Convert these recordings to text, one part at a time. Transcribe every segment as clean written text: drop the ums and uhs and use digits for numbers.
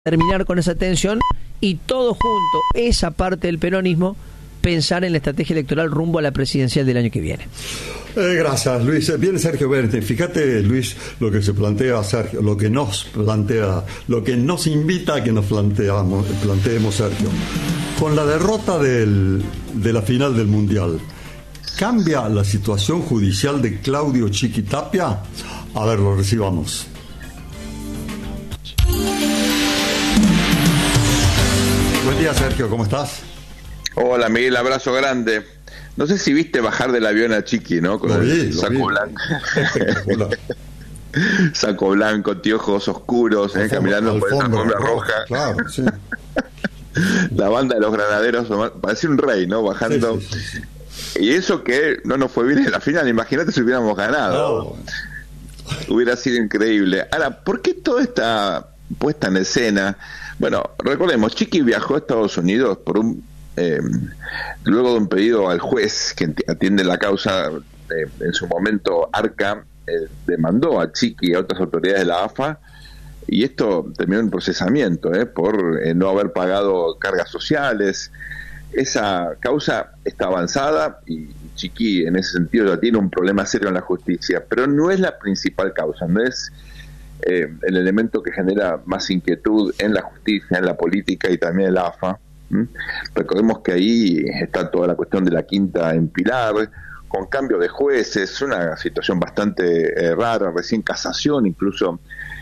terminar con esa tensión y todo junto, esa parte del peronismo, pensar en la estrategia electoral rumbo a la presidencial del año que viene. Gracias, Luis. Viene Sergio Berti. Fíjate, Luis, lo que se plantea Sergio, lo que nos plantea, lo que nos invita a que nos planteemos, Sergio. Con la derrota de la final del Mundial, ¿cambia la situación judicial de Claudio Chiquitapia? A ver, lo recibamos. Buen día, Sergio, ¿cómo estás? Hola, Miguel, abrazo grande. No sé si viste bajar del avión a Chiqui, ¿no? Con el saco blanco. Saco blanco, anteojos oscuros, caminando por esa alfombra roja. Claro, sí. La banda de los granaderos, parecía un rey, ¿no? Bajando. Sí. Y eso que no nos fue bien en la final, imagínate si hubiéramos ganado. No. Hubiera sido increíble. Ahora, ¿por qué toda esta puesta en escena? Bueno, recordemos, Chiqui viajó a Estados Unidos por luego de un pedido al juez que atiende la causa. En su momento Arca demandó a Chiqui y a otras autoridades de la AFA, y esto terminó en procesamiento por no haber pagado cargas sociales. Esa causa está avanzada y Chiqui en ese sentido ya tiene un problema serio en la justicia, pero no es la principal causa, no es el elemento que genera más inquietud en la justicia, en la política y también en la AFA. Recordemos que ahí está toda la cuestión de la quinta en Pilar, con cambio de jueces, una situación bastante rara. Recién Casación incluso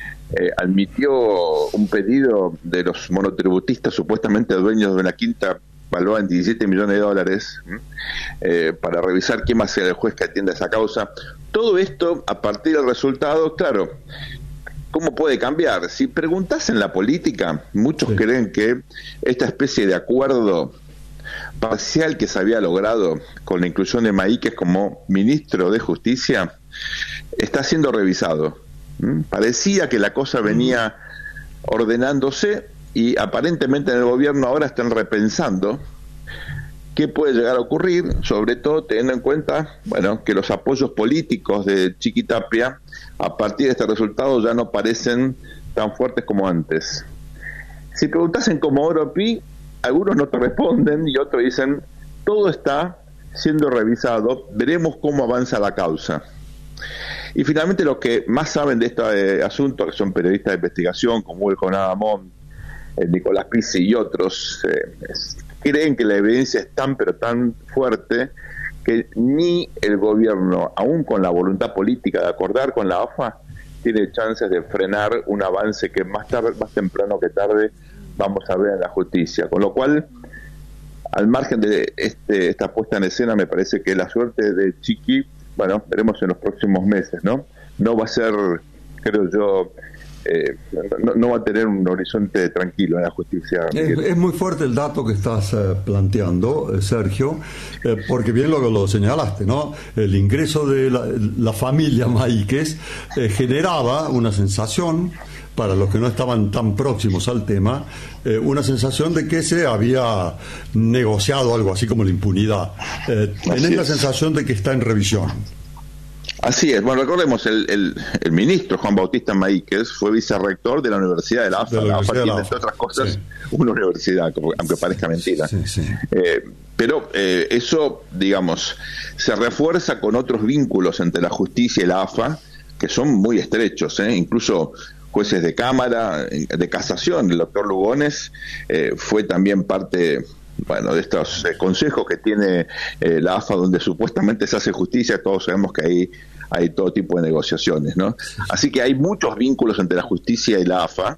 admitió un pedido de los monotributistas, supuestamente dueños de una quinta valuada en $17 millones, para revisar quién va a ser el juez que atienda esa causa. Todo esto a partir del resultado, claro. ¿Cómo puede cambiar? Si preguntás en la política, muchos creen que esta especie de acuerdo parcial que se había logrado con la inclusión de Maíquez como ministro de Justicia está siendo revisado. Parecía que la cosa venía ordenándose y aparentemente en el gobierno ahora están repensando qué puede llegar a ocurrir, sobre todo teniendo en cuenta, bueno, que los apoyos políticos de Chiquitapia a partir de este resultado ya no parecen tan fuertes como antes. Si preguntasen como Oro Pi, algunos no te responden y otros dicen, todo está siendo revisado, veremos cómo avanza la causa. Y finalmente los que más saben de este asunto, que son periodistas de investigación como Hugo Conadamón, Nicolás Pizzi y otros, creen que la evidencia es tan pero tan fuerte que ni el gobierno, aún con la voluntad política de acordar con la AFA, tiene chances de frenar un avance que más temprano que tarde vamos a ver en la justicia. Con lo cual, al margen de esta puesta en escena, me parece que la suerte de Chiqui, bueno, veremos en los próximos meses, ¿no? No va a ser, creo yo, no va a tener un horizonte tranquilo en la justicia. Es muy fuerte el dato que estás planteando, Sergio, porque bien lo señalaste, ¿no? El ingreso de la familia Maíquez generaba una sensación, para los que no estaban tan próximos al tema, una sensación de que se había negociado algo así como la impunidad. ¿Tenés la sensación de que está en revisión? Así es. Bueno, recordemos, el ministro Juan Bautista Maíquez fue vicerrector de la Universidad de la AFA. La AFA tiene, entre otras cosas, una universidad, aunque parezca mentira. Sí. Pero eso, digamos, se refuerza con otros vínculos entre la justicia y la AFA, que son muy estrechos, incluso jueces de Cámara, de Casación. El doctor Lugones fue también parte, bueno, de estos consejos que tiene la AFA, donde supuestamente se hace justicia. Todos sabemos que ahí hay todo tipo de negociaciones, ¿no? Así que hay muchos vínculos entre la justicia y la AFA,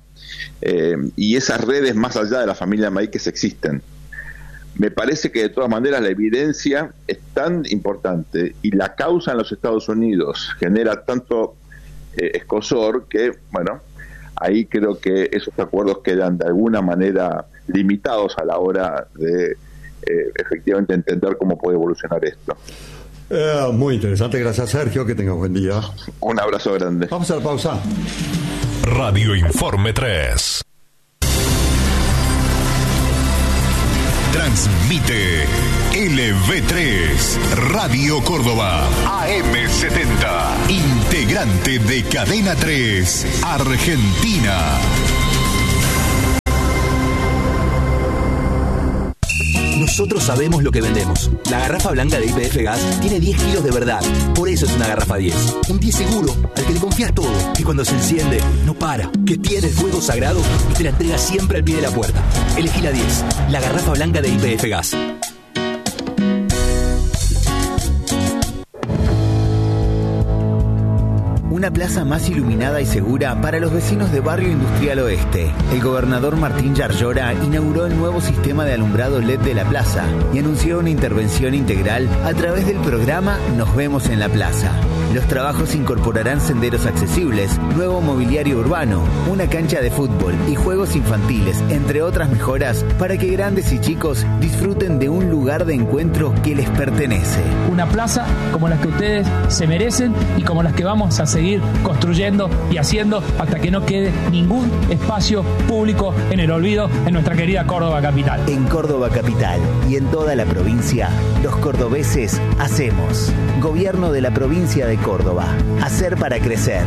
y esas redes más allá de la familia Maíquez existen. Me parece que de todas maneras la evidencia es tan importante y la causa en los Estados Unidos genera tanto escosor que, bueno, ahí creo que esos acuerdos quedan de alguna manera limitados a la hora de efectivamente entender cómo puede evolucionar esto. Muy interesante, gracias Sergio, que tengas buen día. Un abrazo grande. Vamos a la pausa. Radio Informe 3 transmite LV3 Radio Córdoba AM70, integrante de Cadena 3 Argentina. nosotros sabemos lo que vendemos. La garrafa blanca de YPF Gas tiene 10 kilos de verdad. Por eso es una garrafa 10. Un 10 seguro, al que le confías todo. Que cuando se enciende, no para. Que tiene el fuego sagrado y te la entrega siempre al pie de la puerta. Elegí la 10. La garrafa blanca de YPF Gas. Una plaza más iluminada y segura para los vecinos de Barrio Industrial Oeste. El gobernador Martín Yarlora inauguró el nuevo sistema de alumbrado LED de la plaza y anunció una intervención integral a través del programa Nos Vemos en la Plaza. Los trabajos incorporarán senderos accesibles, nuevo mobiliario urbano, una cancha de fútbol y juegos infantiles, entre otras mejoras, para que grandes y chicos disfruten de un lugar de encuentro que les pertenece. Una plaza como las que ustedes se merecen y como las que vamos a seguir construyendo y haciendo hasta que no quede ningún espacio público en el olvido en nuestra querida Córdoba capital. En Córdoba capital y en toda la provincia, los cordobeses hacemos. Gobierno de la provincia de Córdoba. Hacer para crecer.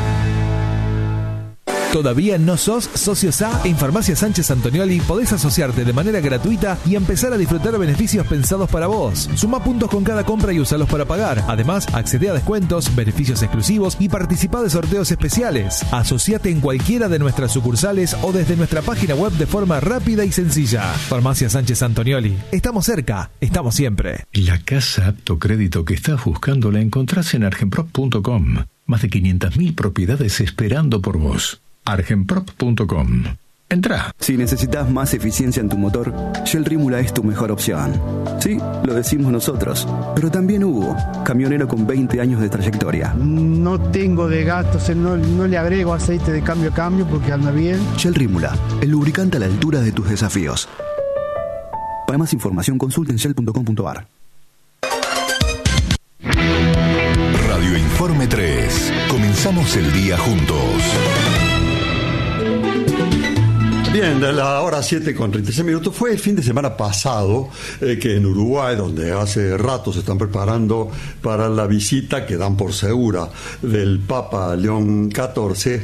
¿Todavía no sos socio SA? En Farmacia Sánchez Antonioli podés asociarte de manera gratuita y empezar a disfrutar beneficios pensados para vos. Suma puntos con cada compra y usalos para pagar. Además, accede a descuentos, beneficios exclusivos y participa de sorteos especiales. Asociate en cualquiera de nuestras sucursales o desde nuestra página web de forma rápida y sencilla. Farmacia Sánchez Antonioli. Estamos cerca, estamos siempre. La casa apto crédito que estás buscando la encontrás en argenprop.com. Más de 500.000 propiedades esperando por vos. argenprop.com. Entrá. Si necesitas más eficiencia en tu motor, Shell Rímula es tu mejor opción. Sí, lo decimos nosotros, pero también Hugo, camionero con 20 años de trayectoria. No tengo de gastos, no le agrego aceite de cambio a cambio porque anda bien. Shell Rímula, el lubricante a la altura de tus desafíos. Para más información, consulta en shell.com.ar. Radio Informe 3. Comenzamos el día juntos. Bien, de la hora 7:36. Fue el fin de semana pasado que en Uruguay, donde hace rato se están preparando para la visita que dan por segura del Papa León XIV,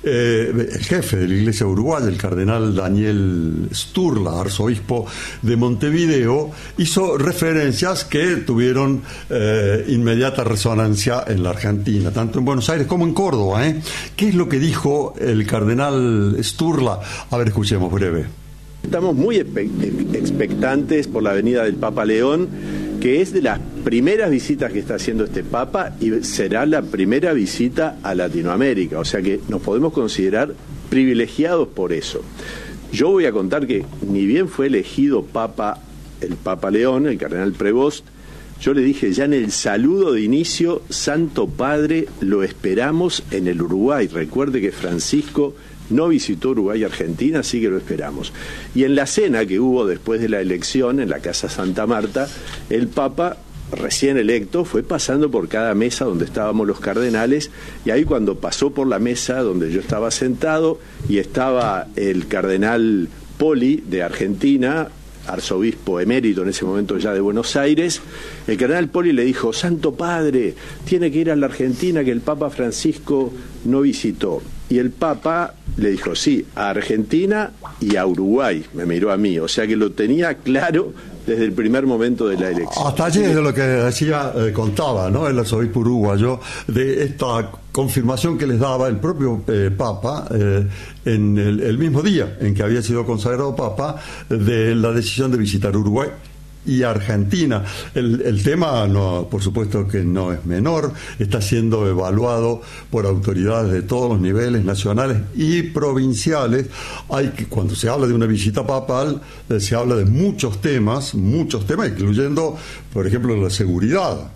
el jefe de la Iglesia uruguaya, el cardenal Daniel Sturla, arzobispo de Montevideo, hizo referencias que tuvieron inmediata resonancia en la Argentina, tanto en Buenos Aires como en Córdoba. ¿Qué es lo que dijo el cardenal Sturla? A ver, escuchemos breve. Estamos muy expectantes por la venida del Papa León, que es de las primeras visitas que está haciendo este Papa y será la primera visita a Latinoamérica, o sea que nos podemos considerar privilegiados por eso. Yo voy a contar que ni bien fue elegido Papa, el Papa León, el cardenal Prevost, yo le dije ya en el saludo de inicio: Santo Padre, lo esperamos en el Uruguay. Recuerde que Francisco no visitó Uruguay y Argentina, así que lo esperamos. Y en la cena que hubo después de la elección en la Casa Santa Marta, el Papa, recién electo, fue pasando por cada mesa donde estábamos los cardenales, y ahí cuando pasó por la mesa donde yo estaba sentado y estaba el cardenal Poli de Argentina, arzobispo emérito en ese momento ya de Buenos Aires, el cardenal Poli le dijo: Santo Padre, tiene que ir a la Argentina que el Papa Francisco no visitó. Y el Papa le dijo: sí, a Argentina y a Uruguay. Me miró a mí, o sea que lo tenía claro desde el primer momento de la elección. Hasta ayer de lo que decía, contaba, ¿no?, el arzobispo uruguayo, de esta confirmación que les daba el propio Papa en el mismo día en que había sido consagrado Papa, de la decisión de visitar Uruguay y Argentina. El tema, no, por supuesto que no es menor, está siendo evaluado por autoridades de todos los niveles, nacionales y provinciales. Cuando se habla de una visita papal, se habla de muchos temas, incluyendo, por ejemplo, la seguridad.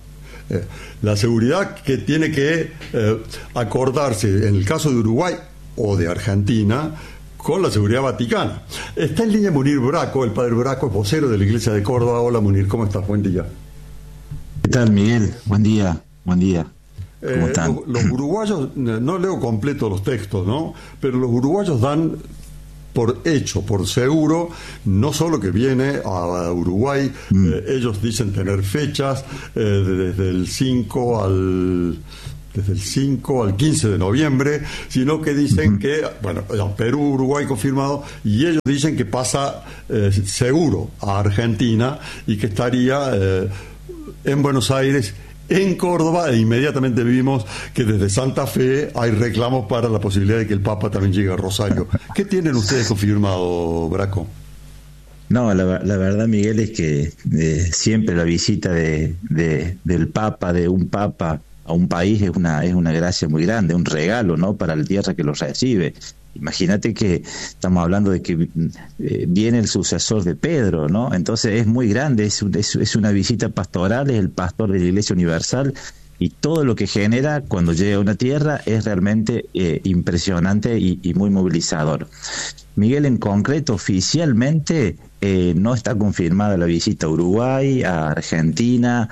La seguridad que tiene que acordarse, en el caso de Uruguay o de Argentina, con la seguridad vaticana. Está en línea Munir Braco, el padre Braco, es vocero de la Iglesia de Córdoba. Hola Munir, ¿cómo estás? Buen día. ¿Qué tal, Miguel? Buen día. ¿Cómo están? Los uruguayos, no leo completo los textos, ¿no?, pero los uruguayos dan por hecho, por seguro, no solo que viene a Uruguay, ellos dicen tener fechas desde el 5 al desde el 5 al 15 de noviembre, sino que dicen que, bueno, Perú, Uruguay confirmado, y ellos dicen que pasa seguro a Argentina y que estaría en Buenos Aires, en Córdoba, e inmediatamente vimos que desde Santa Fe hay reclamos para la posibilidad de que el Papa también llegue a Rosario. ¿Qué tienen ustedes confirmado, Braco? No, la verdad, Miguel, es que siempre la visita del Papa, de un Papa a un país es una gracia muy grande, un regalo, ¿no?, para la tierra que lo recibe. Imagínate que estamos hablando de que viene el sucesor de Pedro, ¿no? Entonces es muy grande, es una visita pastoral, es el pastor de la Iglesia Universal, y todo lo que genera cuando llega a una tierra es realmente impresionante y muy movilizador. Miguel, en concreto, oficialmente no está confirmada la visita a Uruguay, a Argentina,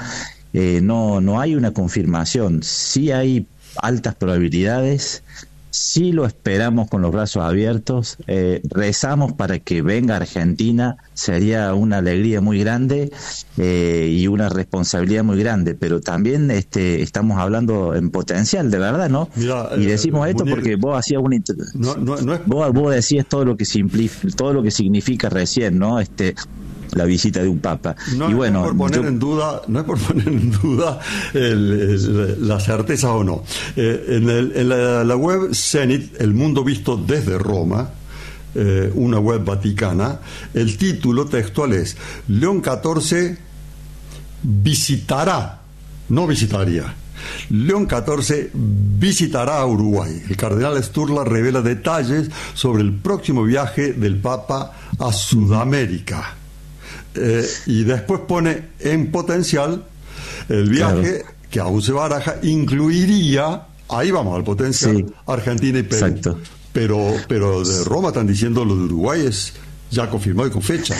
no hay una confirmación. Sí hay altas probabilidades, sí lo esperamos con los brazos abiertos, rezamos para que venga Argentina, sería una alegría muy grande y una responsabilidad muy grande, pero también estamos hablando en potencial, de verdad, ¿no? Mira, y decimos esto porque vos hacías vos decías todo lo que significa recién, ¿no? La visita de un papa. No, y bueno, no es por poner en duda la certeza o no. En la web Zenit, El Mundo Visto desde Roma, una web vaticana, el título textual es: León XIV visitará, no visitaría. León XIV visitará a Uruguay. El cardenal Sturla revela detalles sobre el próximo viaje del Papa a Sudamérica. Y después pone en potencial el viaje, claro, que aún se baraja, incluiría, ahí vamos al potencial, sí, Argentina y Perú. Exacto. Pero de Roma están diciendo lo de Uruguay es ya confirmado y con fecha.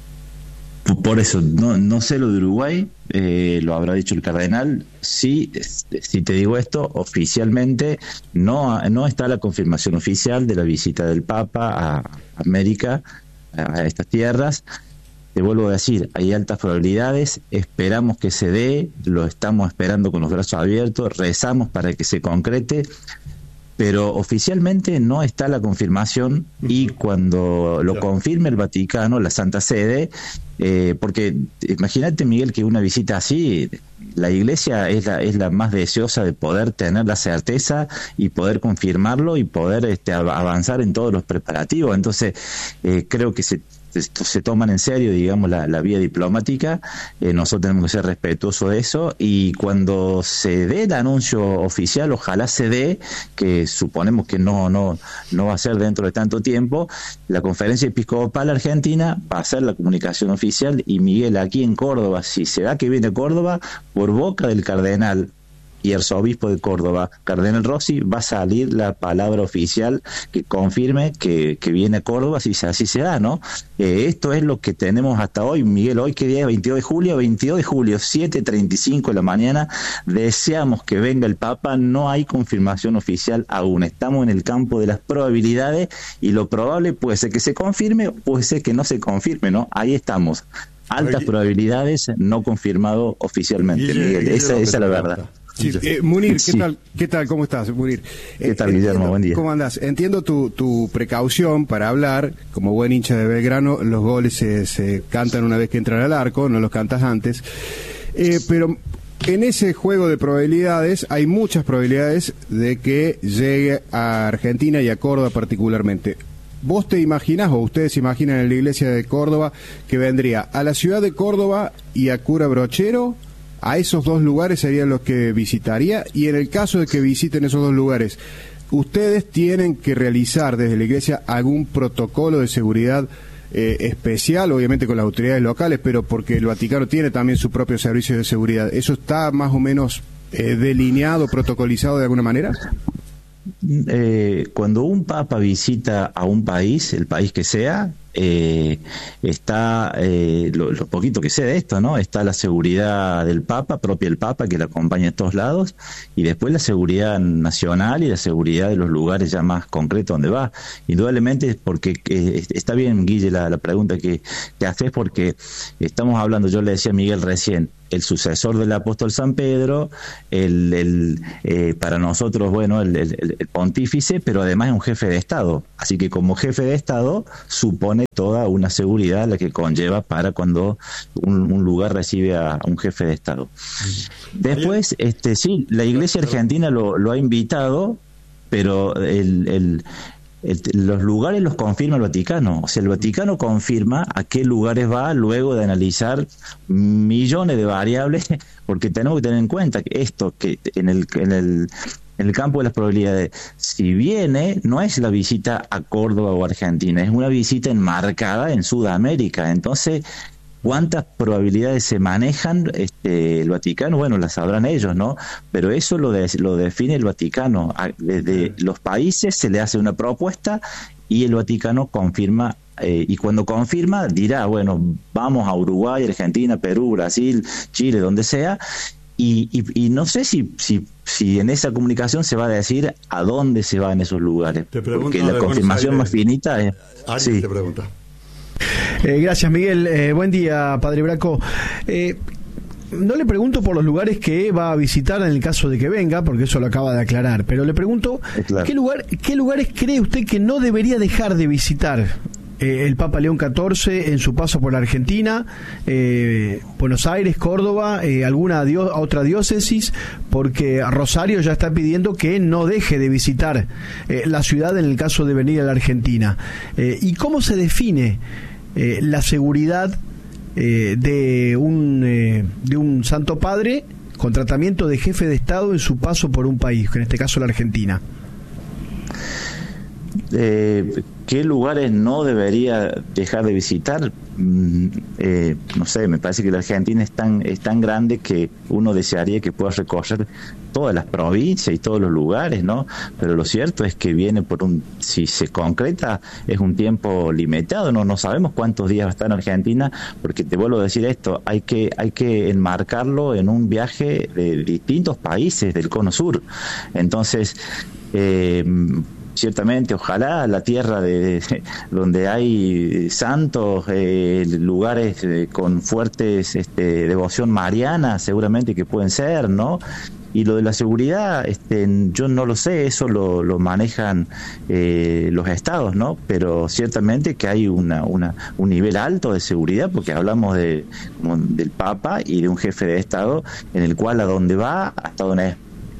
Por eso, no sé lo de Uruguay, lo habrá dicho el cardenal. Sí, si te digo esto, oficialmente no está la confirmación oficial de la visita del Papa a América, a estas tierras. Te vuelvo a decir, hay altas probabilidades, esperamos que se dé, lo estamos esperando con los brazos abiertos, rezamos para que se concrete, pero oficialmente no está la confirmación, y cuando lo confirme el Vaticano, la Santa Sede, porque imagínate, Miguel, que una visita así, la Iglesia es la más deseosa de poder tener la certeza y poder confirmarlo y poder avanzar en todos los preparativos. Entonces creo que se toman en serio, digamos, la vía diplomática. Nosotros tenemos que ser respetuosos de eso, y cuando se dé el anuncio oficial, ojalá se dé, que suponemos que no va a ser dentro de tanto tiempo, la Conferencia Episcopal Argentina va a hacer la comunicación oficial, y Miguel, aquí en Córdoba, si se da que viene a Córdoba, por boca del cardenal y arzobispo de Córdoba, Cardenal Rossi, va a salir la palabra oficial que confirme que viene a Córdoba, si así se da, ¿no? Esto es lo que tenemos hasta hoy, Miguel. Hoy, ¿qué día es? 22 de julio, 7:35 de la mañana. Deseamos que venga el Papa, no hay confirmación oficial aún. Estamos en el campo de las probabilidades, y lo probable puede ser que se confirme, puede ser que no se confirme, ¿no? Ahí estamos. Altas probabilidades, no confirmado oficialmente, Miguel. Esa es la verdad. Sí, Munir, ¿qué tal? ¿Cómo estás, Munir? ¿Qué tal, Guillermo? Buen día. ¿Cómo andás? Entiendo tu precaución para hablar. Como buen hincha de Belgrano, los goles se cantan una vez que entran al arco, no los cantas antes. Pero en ese juego de probabilidades hay muchas probabilidades de que llegue a Argentina y a Córdoba particularmente. ¿Vos te imaginás, o ustedes se imaginan en la iglesia de Córdoba, que vendría a la ciudad de Córdoba y a Cura Brochero? ¿A esos dos lugares serían los que visitaría? Y en el caso de que visiten esos dos lugares, ¿ustedes tienen que realizar desde la iglesia algún protocolo de seguridad especial, obviamente con las autoridades locales, pero porque el Vaticano tiene también su propio servicio de seguridad? ¿Eso está más o menos delineado, protocolizado de alguna manera? Cuando un papa visita a un país, el país que sea, está lo poquito que sé de esto, ¿no? Está la seguridad del Papa, propia del Papa, que le acompaña a todos lados, y después la seguridad nacional y la seguridad de los lugares ya más concretos donde va. Indudablemente, porque está bien, Guille, la pregunta que haces, porque estamos hablando, yo le decía a Miguel recién, el sucesor del apóstol San Pedro, para nosotros, bueno, el pontífice, pero además es un jefe de Estado. Así que como jefe de Estado supone toda una seguridad la que conlleva para cuando un lugar recibe a un jefe de Estado. Después, sí, la Iglesia Argentina lo ha invitado, pero los lugares los confirma el Vaticano. O sea, el Vaticano confirma a qué lugares va luego de analizar millones de variables, porque tenemos que tener en cuenta que esto, que en el campo de las probabilidades, si viene, no es la visita a Córdoba o Argentina, es una visita enmarcada en Sudamérica. Entonces, ¿cuántas probabilidades se manejan el Vaticano? Bueno, las sabrán ellos, ¿no? Pero eso lo define el Vaticano. Desde los países se le hace una propuesta y el Vaticano confirma, y cuando confirma dirá, bueno, vamos a Uruguay, Argentina, Perú, Brasil, Chile, donde sea, y no sé si en esa comunicación se va a decir a dónde se van esos lugares, porque la confirmación más finita es... Sí. Te pregunta. Gracias, Miguel. Buen día, Padre Braco. No le pregunto por los lugares que va a visitar en el caso de que venga, porque eso lo acaba de aclarar, pero le pregunto, claro, ¿qué lugares cree usted que no debería dejar de visitar el Papa León XIV en su paso por la Argentina, Buenos Aires, Córdoba, alguna otra diócesis? Porque Rosario ya está pidiendo que no deje de visitar la ciudad en el caso de venir a la Argentina. ¿Y cómo se define la seguridad de un Santo Padre con tratamiento de jefe de Estado en su paso por un país, en este caso la Argentina? ¿Qué lugares no debería dejar de visitar? No sé, me parece que la Argentina es tan grande que uno desearía que pueda recorrer todas las provincias y todos los lugares, ¿no? Pero lo cierto es que viene si se concreta, es un tiempo limitado, no sabemos cuántos días va a estar en Argentina, porque te vuelvo a decir esto, hay que enmarcarlo en un viaje de distintos países del Cono Sur. Entonces, ciertamente, ojalá la tierra donde hay santos, lugares con fuertes devoción mariana, seguramente que pueden ser, ¿no? Y lo de la seguridad, yo no lo sé, eso lo manejan los estados, ¿no? Pero ciertamente que hay un nivel alto de seguridad, porque hablamos del Papa y de un jefe de Estado en el cual a donde va ha estado una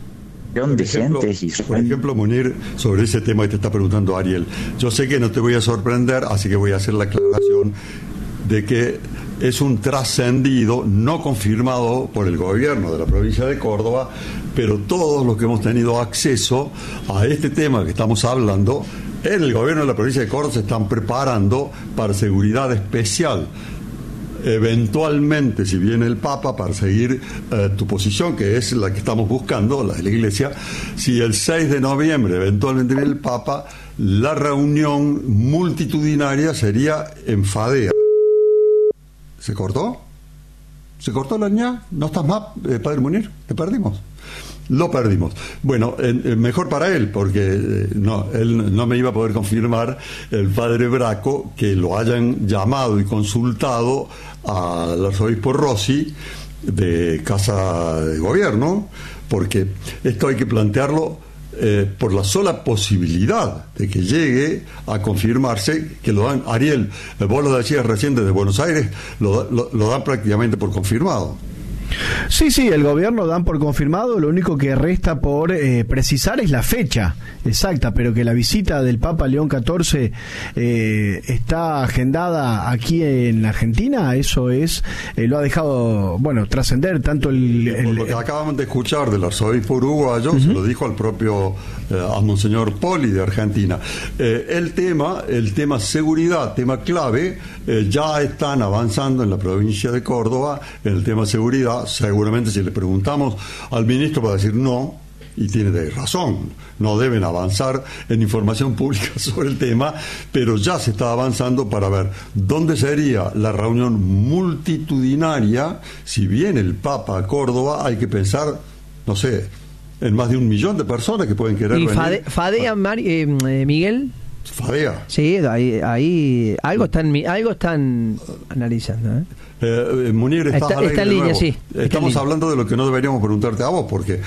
por ejemplo, Munir, sobre ese tema que te está preguntando Ariel, yo sé que no te voy a sorprender, así que voy a hacer la aclaración de que es un trascendido no confirmado por el gobierno de la provincia de Córdoba, pero todos los que hemos tenido acceso a este tema que estamos hablando en el gobierno de la provincia de Córdoba se están preparando para seguridad especial. Eventualmente, si viene el Papa, para seguir tu posición, que es la que estamos buscando, la de la Iglesia, si el 6 de noviembre eventualmente viene el Papa, la reunión multitudinaria sería en Fadea. ¿Se cortó? ¿Se cortó la ña? ¿No estás más, Padre Munir? ¿Te perdimos? Lo perdimos. Bueno, mejor para él, porque él no me iba a poder confirmar, el Padre Braco, que lo hayan llamado y consultado al arzobispo Rossi de Casa de Gobierno, porque esto hay que plantearlo por la sola posibilidad de que llegue a confirmarse, que lo dan. Ariel, vos lo decías recién desde Buenos Aires, lo dan prácticamente por confirmado. Sí, el gobierno dan por confirmado, lo único que resta por precisar es la fecha exacta, pero que la visita del Papa León XIV está agendada aquí en Argentina, eso lo ha dejado, trascender tanto lo que acabamos de escuchar del arzobispo uruguayo, se lo dijo al propio a Monseñor Poli de Argentina. El tema seguridad, tema clave, ya están avanzando en la provincia de Córdoba en el tema seguridad. Seguramente si le preguntamos al ministro va a decir no, y tiene razón, no deben avanzar en información pública sobre el tema, pero ya se está avanzando para ver dónde sería la reunión multitudinaria. Si viene el Papa a Córdoba, hay que pensar, no sé, en más de 1 millón de personas que pueden querer venir. ¿Fadea, Miguel? Fadea. Sí, ahí algo están analizando. Munir, está en línea, sí. Estamos hablando de lo que no deberíamos preguntarte a vos, porque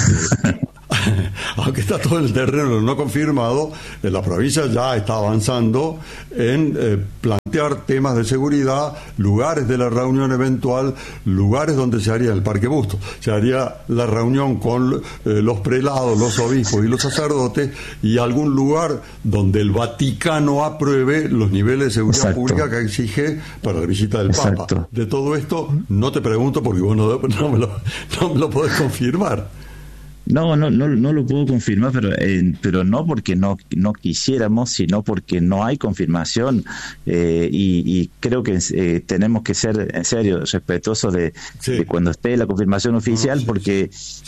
aunque está todo en el terreno no confirmado, la provincia ya está avanzando en plantear temas de seguridad, lugares de la reunión eventual, lugares donde se haría el Parque Bustos. Se haría la reunión con los prelados, los obispos y los sacerdotes, y algún lugar donde el Vaticano apruebe los niveles de seguridad pública que exige para la visita del Papa. De todo esto no te pregunto porque vos no me lo podés confirmar. No lo puedo confirmar, pero no porque no quisiéramos, sino porque no hay confirmación, y creo que tenemos que ser en serio respetuosos de cuando esté la confirmación oficial, porque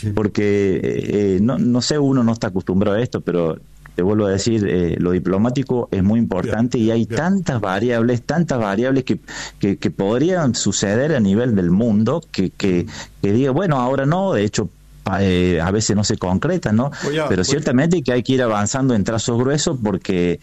no sé, uno no está acostumbrado a esto, pero te vuelvo a decir, lo diplomático es muy importante, y hay tantas variables que podrían suceder a nivel del mundo que diga, bueno, ahora no, de hecho a veces no se concretan, ¿no? Pero ciertamente que hay que ir avanzando en trazos gruesos porque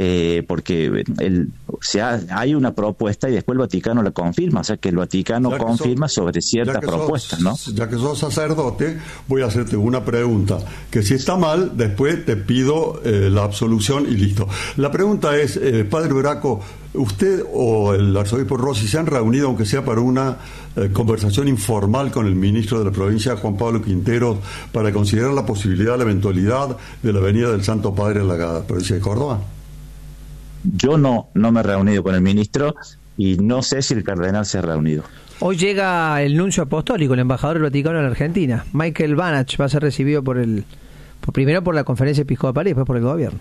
hay una propuesta y después el Vaticano la confirma, o sea que el Vaticano confirma sobre ciertas propuestas, ¿no? Ya que sos sacerdote, voy a hacerte una pregunta, que si está mal, después te pido la absolución y listo. La pregunta es, Padre Braco, ¿usted o el arzobispo Rossi se han reunido, aunque sea para una conversación informal, con el ministro de la provincia, Juan Pablo Quinteros, para considerar la posibilidad, la eventualidad de la venida del Santo Padre a la provincia de Córdoba? Yo no me he reunido con el ministro y no sé si el cardenal se ha reunido. Hoy llega el nuncio apostólico, el embajador del Vaticano en la Argentina. Michael Banach va a ser recibido primero por la Conferencia Episcopal y después por el gobierno.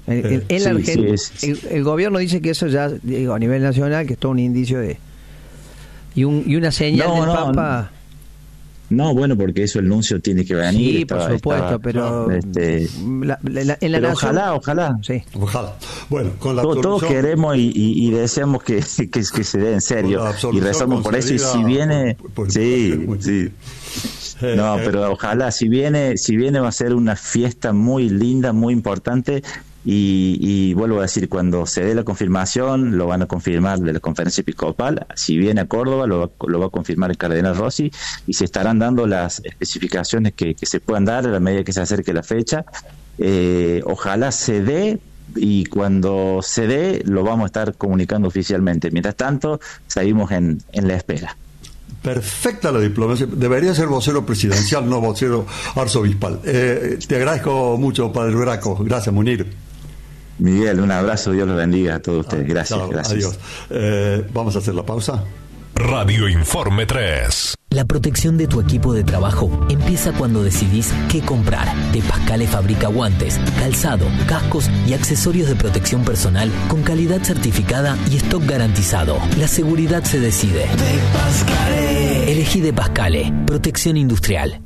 El gobierno dice que eso ya, a nivel nacional, que es todo un indicio de y una señal del Papa. No, bueno, porque eso el nuncio tiene que venir. Sí, por supuesto, pero en la pero nación, ojalá. Sí. Ojalá. Bueno, con la todos queremos y deseamos que se dé en serio, y rezamos por eso, y si viene sí. No, pero ojalá, si viene va a ser una fiesta muy linda, muy importante, y vuelvo a decir, cuando se dé la confirmación, lo van a confirmar de la Conferencia Episcopal. Si viene a Córdoba, lo va a confirmar el cardenal Rossi, y se estarán dando las especificaciones que se puedan dar a la medida que se acerque la fecha. Ojalá se dé, y cuando se dé lo vamos a estar comunicando oficialmente. Mientras tanto, seguimos en la espera. Perfecta la diplomacia. Debería ser vocero presidencial, no vocero arzobispal. Te agradezco mucho, Padre Braco. Gracias, Munir. Miguel, un abrazo, Dios los bendiga a todos ustedes. Gracias, chao, gracias. Adiós. Vamos a hacer la pausa. Radio Informe 3. La protección de tu equipo de trabajo empieza cuando decidís qué comprar. De Pascale fabrica guantes, calzado, cascos y accesorios de protección personal con calidad certificada y stock garantizado. La seguridad se decide. De Pascale. Elegí De Pascale. Protección industrial.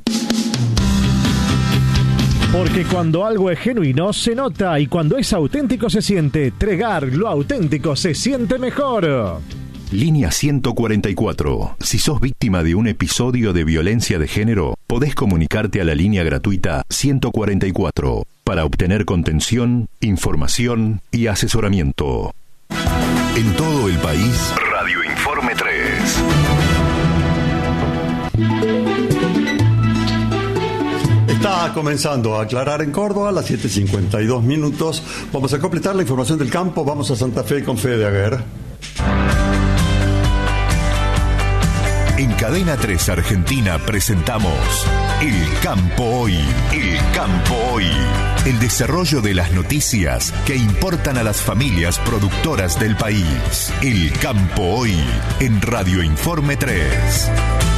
Porque cuando algo es genuino se nota, y cuando es auténtico se siente. Tregar, lo auténtico se siente mejor. Línea 144. Si sos víctima de un episodio de violencia de género, podés comunicarte a la línea gratuita 144 para obtener contención, información y asesoramiento. En todo el país, Radio Informe 3. Está comenzando a aclarar en Córdoba a las 7:52 minutos. Vamos a completar la información del campo. Vamos a Santa Fe con Fede Aguer. En Cadena 3 Argentina presentamos El Campo Hoy. El Campo Hoy. El desarrollo de las noticias que importan a las familias productoras del país. El Campo Hoy en Radio Informe 3.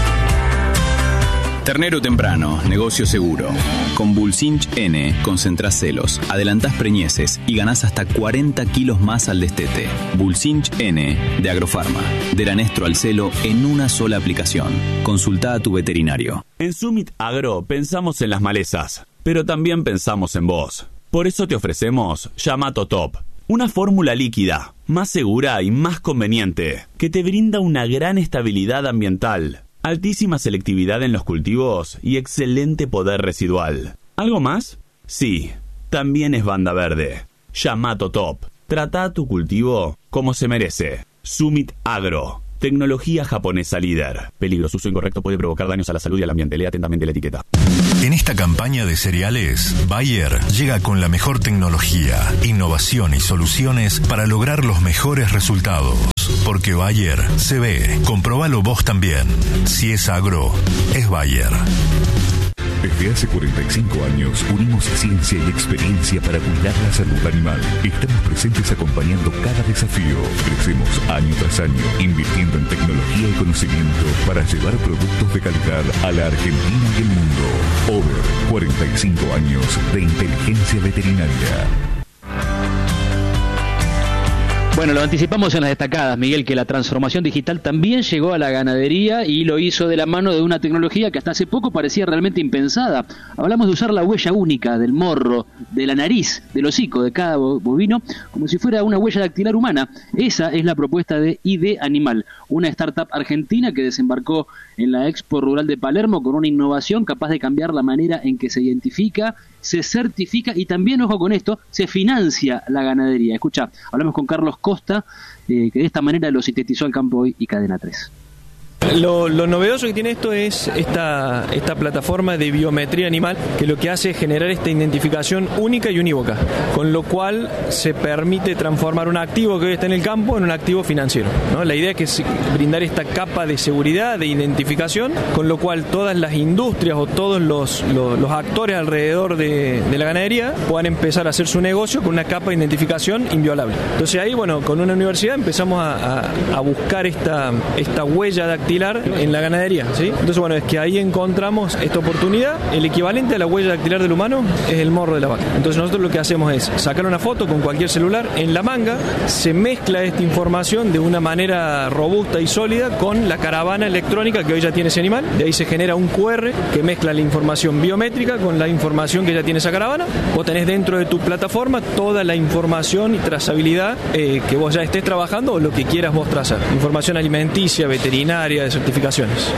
Ternero temprano, negocio seguro. Con Bulsinch N concentrás celos, adelantás preñeces y ganás hasta 40 kilos más al destete. Bulsinch N de Agrofarma. De Lanestro al celo en una sola aplicación. Consulta a tu veterinario. En Summit Agro pensamos en las malezas, pero también pensamos en vos. Por eso te ofrecemos Yamato Top. Una fórmula líquida, más segura y más conveniente, que te brinda una gran estabilidad ambiental, altísima selectividad en los cultivos y excelente poder residual. ¿Algo más? Sí, también es banda verde. llama a Totop. Trata tu cultivo como se merece. Summit Agro. Tecnología japonesa líder. Peligro, su uso incorrecto puede provocar daños a la salud y al ambiente. Lea atentamente la etiqueta. En esta campaña de cereales, Bayer llega con la mejor tecnología, innovación y soluciones para lograr los mejores resultados. Porque Bayer se ve. Comprobalo vos también. Si es agro, es Bayer. Desde hace 45 años unimos ciencia y experiencia para cuidar la salud animal. Estamos presentes acompañando cada desafío. Crecemos año tras año, invirtiendo en tecnología y conocimiento para llevar productos de calidad a la Argentina y el mundo. Over 45 años de inteligencia veterinaria. Bueno, lo anticipamos en las destacadas, Miguel, que la transformación digital también llegó a la ganadería y lo hizo de la mano de una tecnología que hasta hace poco parecía realmente impensada. Hablamos de usar la huella única del morro, de la nariz, del hocico de cada bovino, como si fuera una huella dactilar humana. Esa es la propuesta de ID Animal, una startup argentina que desembarcó en la Expo Rural de Palermo con una innovación capaz de cambiar la manera en que se identifica, se certifica y también, ojo con esto, se financia la ganadería. Escucha, hablamos con Carlos Costa, que de esta manera lo sintetizó al Campo Hoy y Cadena 3. Lo novedoso que tiene esto es esta plataforma de biometría animal, que lo que hace es generar esta identificación única y unívoca, con lo cual se permite transformar un activo que hoy está en el campo en un activo financiero, ¿no? La idea es brindar esta capa de seguridad, de identificación, con lo cual todas las industrias o todos los actores alrededor de la ganadería puedan empezar a hacer su negocio con una capa de identificación inviolable. Entonces ahí, bueno, con una universidad empezamos a buscar esta huella dactilar en la ganadería, ¿sí? Entonces, bueno, es que ahí encontramos esta oportunidad. El equivalente a la huella dactilar del humano es el morro de la vaca. Entonces nosotros lo que hacemos es sacar una foto con cualquier celular, en la manga se mezcla esta información de una manera robusta y sólida con la caravana electrónica que hoy ya tiene ese animal. De ahí se genera un QR que mezcla la información biométrica con la información que ya tiene esa caravana. Vos tenés dentro de tu plataforma toda la información y trazabilidad que vos ya estés trabajando o lo que quieras vos trazar. Información alimenticia, veterinaria, de certificaciones.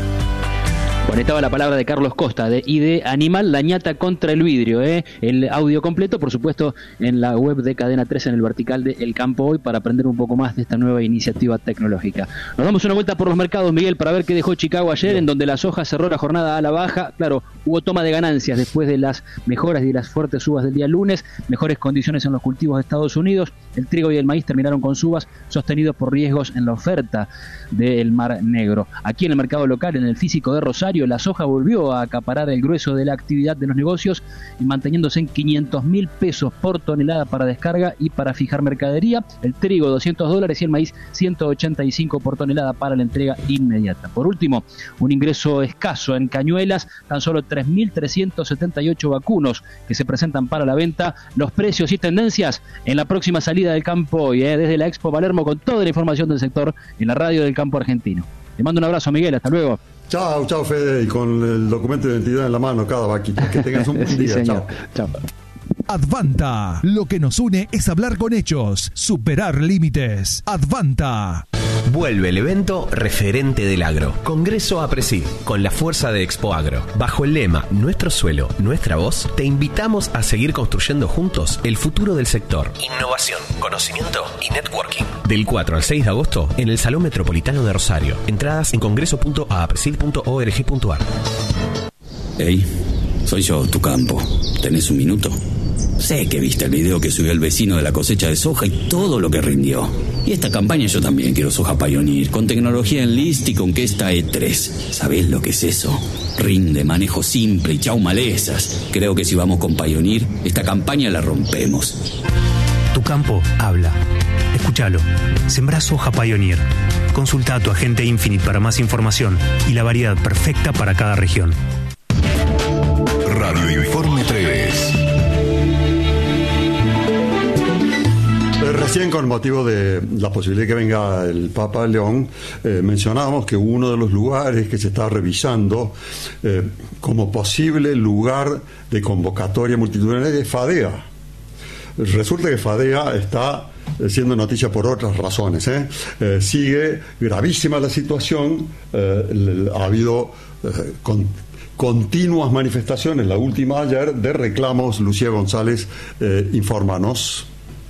Bueno, estaba la palabra de Carlos Costa, de ID Animal, la ñata contra el vidrio. El audio completo, por supuesto, en la web de Cadena 3, en el vertical de El Campo Hoy, para aprender un poco más de esta nueva iniciativa tecnológica. Nos damos una vuelta por los mercados, Miguel, para ver qué dejó Chicago ayer, en donde la soja cerró la jornada a la baja. Claro, hubo toma de ganancias después de las mejoras y las fuertes subas del día lunes, mejores condiciones en los cultivos de Estados Unidos. El trigo y el maíz terminaron con subas sostenidos por riesgos en la oferta del Mar Negro. Aquí en el mercado local, en el físico de Rosario, la soja volvió a acaparar el grueso de la actividad de los negocios y manteniéndose en 500.000 pesos por tonelada para descarga y para fijar mercadería. El trigo $200 y el maíz 185 por tonelada para la entrega inmediata. Por último, un ingreso escaso en cañuelas, tan solo 3.378 vacunos que se presentan para la venta. Los precios y tendencias en la próxima salida del Campo Hoy, desde la Expo Palermo, con toda la información del sector en la radio del campo argentino. Te mando un abrazo, Miguel, hasta luego. Chao, Fede, y con el documento de identidad en la mano cada vaquita. Que tengas un buen sí, día. Señor. Chao. Advanta. Lo que nos une es hablar con hechos, superar límites. Advanta. Vuelve el evento referente del agro. Congreso APRESID, con la fuerza de Expo Agro. Bajo el lema Nuestro suelo, nuestra voz, te invitamos a seguir construyendo juntos el futuro del sector. Innovación, conocimiento y networking. Del 4 al 6 de agosto en el Salón Metropolitano de Rosario. Entradas en congreso.apresid.org.ar. Hey, soy yo, tu campo. ¿Tenés un minuto? Sé que viste el video que subió el vecino de la cosecha de soja y todo lo que rindió. Y esta campaña yo también quiero soja Pioneer, con tecnología Enlist y con Questa E3. ¿Sabés lo que es eso? Rinde, manejo simple y chau malezas. Creo que si vamos con Pioneer, esta campaña la rompemos. Tu campo habla. Escúchalo. Sembrá soja Pioneer. Consulta a tu agente Infinite para más información y la variedad perfecta para cada región. Radio Informe 3. Recién, con motivo de la posibilidad de que venga el Papa León, mencionábamos que uno de los lugares que se está revisando como posible lugar de convocatoria multitudinaria es FADEA. Resulta que FADEA está siendo noticia por otras razones. Sigue gravísima la situación, ha habido continuas manifestaciones, la última ayer, de reclamos. Lucía González, infórmanos.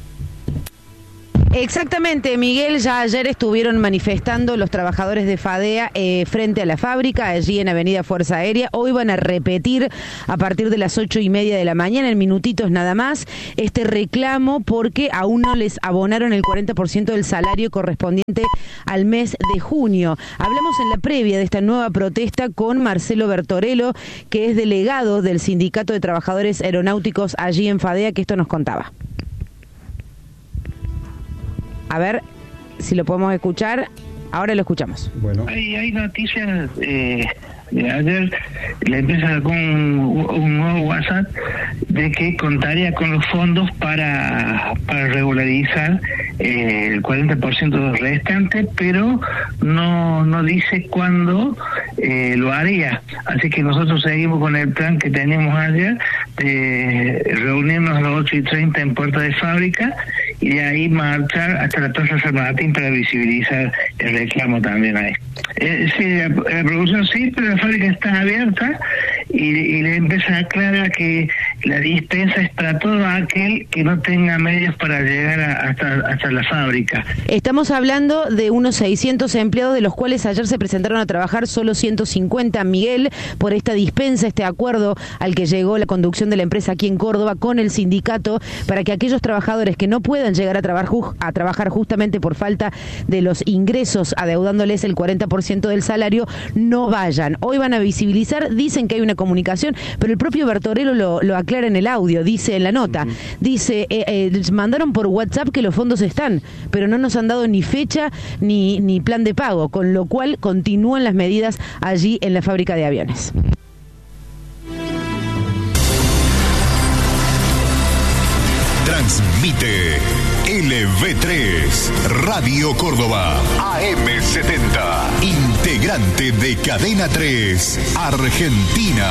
Exactamente, Miguel, ya ayer estuvieron manifestando los trabajadores de FADEA frente a la fábrica, allí en Avenida Fuerza Aérea. Hoy van a repetir a partir de las 8:30 de la mañana, en minutitos nada más, este reclamo porque aún no les abonaron el 40% del salario correspondiente al mes de junio. Hablamos en la previa de esta nueva protesta con Marcelo Bertorello, que es delegado del Sindicato de Trabajadores Aeronáuticos allí en FADEA, que esto nos contaba. A ver si lo podemos escuchar. Ahora lo escuchamos. Bueno. Hay noticias de ayer. La empresa sacó un nuevo WhatsApp de que contaría con los fondos para regularizar el 40% restante, pero no dice cuándo lo haría. Así que nosotros seguimos con el plan que teníamos ayer de reunirnos a las 8:30 en puerta de fábrica y de ahí marchar hasta la Plaza San Martín para visibilizar el reclamo también ahí. Sí, la producción sí, pero la fábrica está abierta y la empresa aclara que la dispensa es para todo aquel que no tenga medios para llegar hasta la fábrica. Estamos hablando de unos 600 empleados, de los cuales ayer se presentaron a trabajar solo 150, Miguel, por esta dispensa, este acuerdo al que llegó la conducción de la empresa aquí en Córdoba con el sindicato, para que aquellos trabajadores que no puedan llegar a trabajar justamente por falta de los ingresos, adeudándoles el 40% del salario, no vayan. Hoy van a visibilizar, dicen que hay una comunicación, pero el propio Bertorello lo aclara en el audio, dice en la nota, dice, mandaron por WhatsApp que los fondos están, pero no nos han dado ni fecha ni plan de pago, con lo cual continúan las medidas allí en la fábrica de aviones. Transmite LV3 Radio Córdoba AM70, integrante de Cadena 3 Argentina.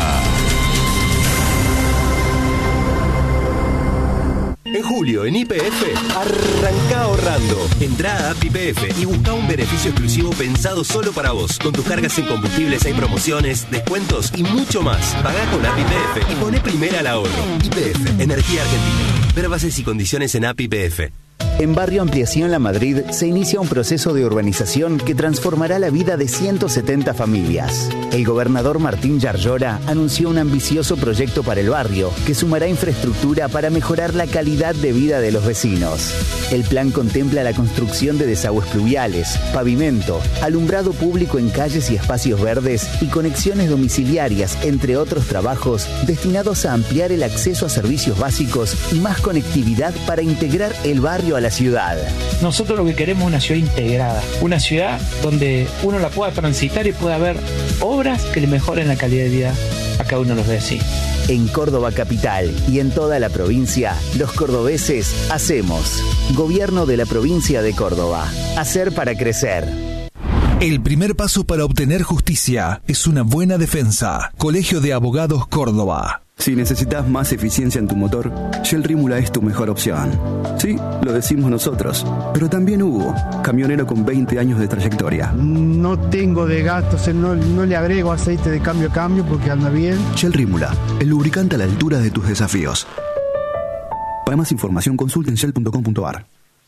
En julio, en YPF, arranca ahorrando. Entrá a App YPF y busca un beneficio exclusivo pensado solo para vos. Con tus cargas en combustibles hay promociones, descuentos y mucho más. Pagá con App YPF y poné primera al ahorro. YPF, Energía Argentina. Ver bases y condiciones en App YPF. En Barrio Ampliación La Madrid se inicia un proceso de urbanización que transformará la vida de 170 familias. El gobernador Martín Yarlora anunció un ambicioso proyecto para el barrio que sumará infraestructura para mejorar la calidad de vida de los vecinos. El plan contempla la construcción de desagües pluviales, pavimento, alumbrado público en calles y espacios verdes y conexiones domiciliarias, entre otros trabajos destinados a ampliar el acceso a servicios básicos y más conectividad para integrar el barrio a la ciudad. Nosotros lo que queremos es una ciudad integrada, una ciudad donde uno la pueda transitar y pueda ver obras que le mejoren la calidad de vida a cada uno de los vecinos. En Córdoba capital y en toda la provincia, los cordobeses hacemos. Gobierno de la provincia de Córdoba. Hacer para crecer. El primer paso para obtener justicia es una buena defensa. Colegio de Abogados Córdoba. Si necesitas más eficiencia en tu motor, Shell Rímula es tu mejor opción. Sí, lo decimos nosotros, pero también Hugo, camionero con 20 años de trayectoria. No tengo de gastos, no le agrego aceite de cambio a cambio porque anda bien. Shell Rímula, el lubricante a la altura de tus desafíos. Para más información consulta en shell.com.ar.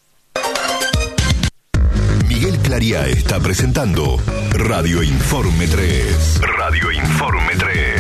Miguel Clariá está presentando Radio Informe 3. Radio Informe 3.